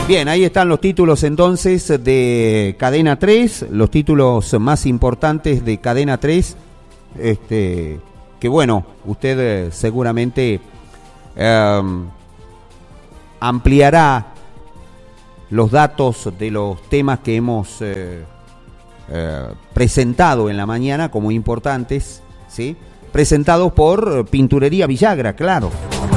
Bien, ahí están los títulos entonces de Cadena 3, los títulos más importantes de Cadena 3, que bueno, usted seguramente ampliará los datos de los temas que hemos presentado en la mañana como importantes, ¿sí? Presentados por Pinturería Villagra, claro.